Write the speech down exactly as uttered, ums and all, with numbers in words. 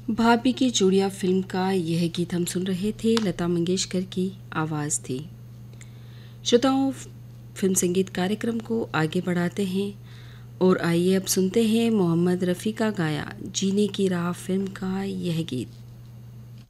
भाभी की चूड़ियाँ फिल्म का यह गीत हम सुन रहे थे। लता मंगेशकर की आवाज़ थी। श्रोताओं, फिल्म संगीत कार्यक्रम को आगे बढ़ाते हैं और आइए अब सुनते हैं मोहम्मद रफ़ी का गाया जीने की राह फिल्म का यह गीत।